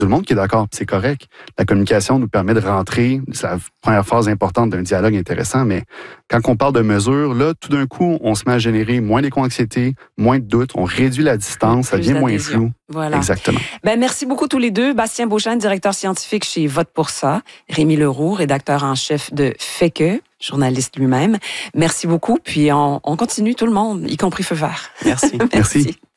tout le monde qui est d'accord, c'est correct. La communication nous permet de rentrer, c'est la première phase importante d'un dialogue intéressant, mais quand on parle de mesures, là, tout d'un coup, on se met à générer moins d'éco-anxiété, moins de doutes, on réduit la distance, ça devient moins flou. Voilà. Exactement. Merci beaucoup tous les deux. Bastien Beauchesne, directeur scientifique chez Vote pour ça. Rémi Leroux, rédacteur en chef de Fait-que, journaliste lui-même. Merci beaucoup. Puis on continue tout le monde, y compris Feu Vert. Merci. Merci.